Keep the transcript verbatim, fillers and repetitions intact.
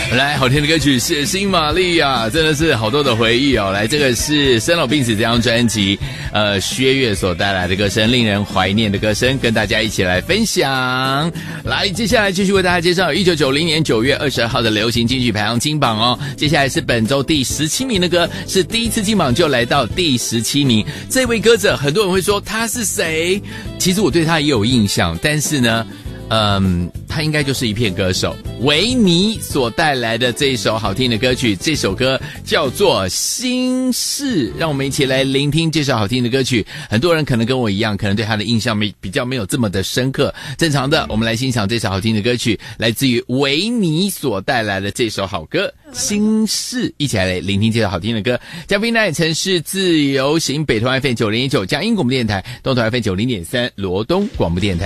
来，好听的歌曲《血腥玛丽亚》，真的是好多的回忆哦。来，这个是《生老病死》这张专辑，呃，薛岳所带来的歌声，令人怀念的歌声，跟大家一起来分享。来，接下来继续为大家介绍一九九零年九月二十二号的流行金曲排行金榜哦。接下来是本周第十七名的歌，是第一次金榜就来到第十七名。这位歌者，很多人会说他是谁？其实我对他也有印象，但是呢。嗯，他应该就是一片歌手，维尼所带来的这一首好听的歌曲，这首歌叫做《心事》，让我们一起来聆听这首好听的歌曲。很多人可能跟我一样，可能对他的印象没比较没有这么的深刻，正常的，我们来欣赏这首好听的歌曲，来自于维尼所带来的这首好歌《心事》，一起来聆听这首好听的歌。嘉宾呢，曾是自由行北投 F M 九零点九，嘉音广播电台，东投 F M 九零点三，罗东广播电台。